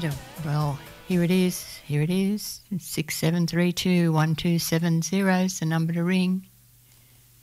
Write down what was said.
And, well, here it is. 6732 1270 is the number to ring.